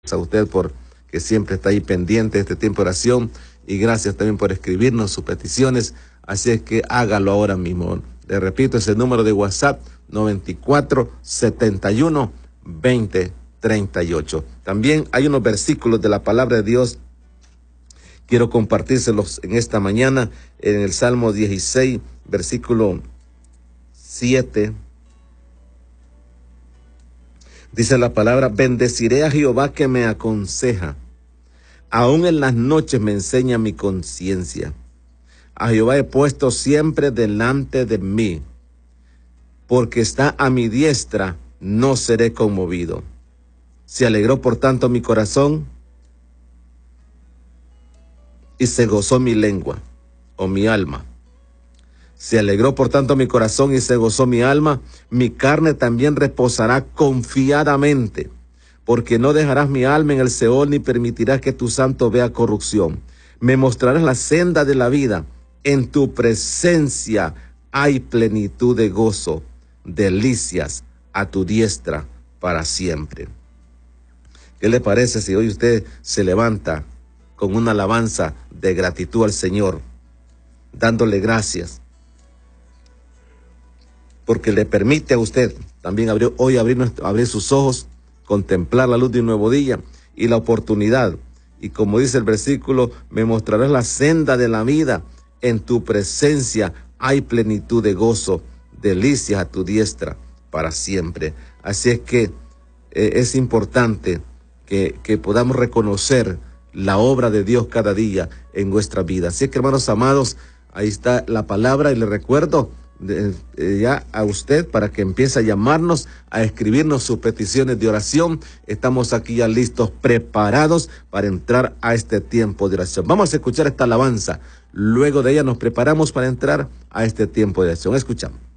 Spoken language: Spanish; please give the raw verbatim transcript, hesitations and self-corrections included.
a usted por que siempre está ahí pendiente de este tiempo de oración, y gracias también por escribirnos sus peticiones. Así es que hágalo ahora mismo. Le repito, ese número de WhatsApp noventa y cuatro, setenta y uno, veinte, treinta y ocho. También hay unos versículos de la palabra de Dios. Quiero compartírselos en esta mañana en el Salmo dieciséis, versículo siete. Dice la palabra: bendeciré a Jehová que me aconseja. Aún en las noches me enseña mi conciencia. A Jehová he puesto siempre delante de mí. Porque está a mi diestra, no seré conmovido. Se alegró por tanto mi corazón y se gozó mi lengua o mi alma. Se alegró por tanto mi corazón y se gozó mi alma. Mi carne también reposará confiadamente, porque no dejarás mi alma en el Seol, ni permitirás que tu santo vea corrupción. Me mostrarás la senda de la vida. En tu presencia hay plenitud de gozo, delicias a tu diestra para siempre. ¿Qué le parece si hoy usted se levanta con una alabanza de gratitud al Señor, dándole gracias, porque le permite a usted también abrir, hoy abrir, abrir sus ojos, contemplar la luz de un nuevo día y la oportunidad? Y como dice el versículo, me mostrarás la senda de la vida. En tu presencia hay plenitud de gozo, delicias a tu diestra para siempre. Así es que eh, es importante que, que podamos reconocer la obra de Dios cada día en nuestra vida. Así es que, hermanos amados, ahí está la palabra, y le recuerdo de, de, ya a usted para que empiece a llamarnos, a escribirnos sus peticiones de oración. Estamos aquí ya listos, preparados para entrar a este tiempo de oración. Vamos a escuchar esta alabanza. Luego de ella nos preparamos para entrar a este tiempo de oración. Escuchamos.